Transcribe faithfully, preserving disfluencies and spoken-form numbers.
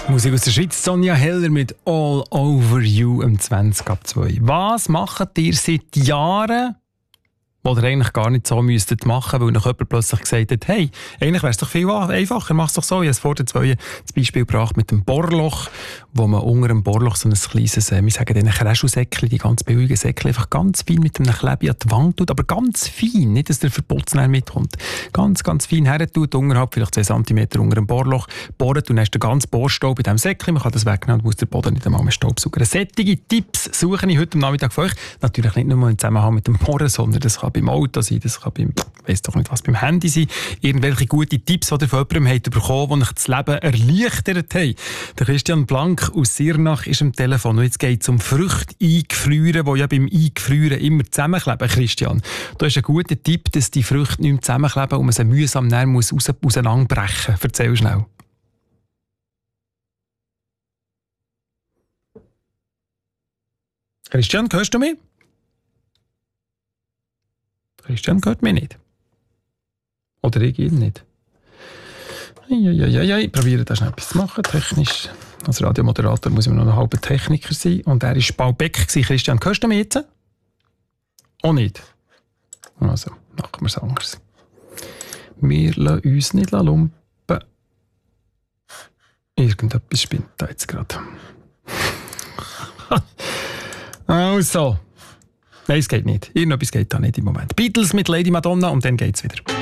Musik aus der Schweiz, Sonja Heller mit «All Over You» um zwanzig ab zwei. Was macht ihr seit Jahren, was ihr eigentlich gar nicht so müsstet machen, weil noch jemand plötzlich gesagt hat, hey, eigentlich wäre es doch viel einfacher, mach es doch so. Ich habe es vor der zwei das Beispiel gebracht mit dem Bohrloch, wo man unter dem Bohrloch so ein kleines, wir sagen den Kreschelsäckchen, die ganz billigen Säckchen, einfach ganz fein mit einem Klebi an die Wand tut, aber ganz fein, nicht, dass der Verputz mitkommt. Ganz, ganz fein her tut, unterhalb, vielleicht zwei Zentimeter unter dem Bohrloch, bohrt und dann hast du den ganzen Bohrstaub in diesem Säckchen, man kann das wegnehmen und muss der Boden nicht einmal mehr Staubsaugen. Sättige Tipps suche ich heute am Nachmittag für euch. Natürlich nicht nur im Zusammenhang mit dem Bohren, sondern das kann beim Auto sein, das kann beim, ich weiss doch nicht was, beim Handy sein. Irgendwelche gute Tipps, die ihr von jemandem habt bekommen, die euch das Leben erleichtert haben. Der Christian Blank aus Sirnach ist am Telefon und jetzt geht es um Früchte eingefrieren, die ja beim Eingefrieren immer zusammenkleben. Christian, da ist ein guter Tipp, dass die Früchte nicht mehr zusammenkleben und man sie mühsam näher muss raus, auseinanderbrechen muss. Erzähl schnell. Christian, hörst du mich? Christian hört mich nicht. Oder ich ihn nicht. Eieieiei, ich probiere da schnell etwas zu machen, technisch. Als Radiomoderator muss ich noch ein halber Techniker sein. Und er war Paul Beck. Christian, hörst du mich jetzt? Auch nicht. Also, machen wir es anders. Wir lassen uns nicht lumpen. Irgendetwas spinnt da jetzt gerade. Also. Nein, es geht nicht. Irgendetwas geht da nicht im Moment. Beatles mit Lady Madonna und dann geht's wieder.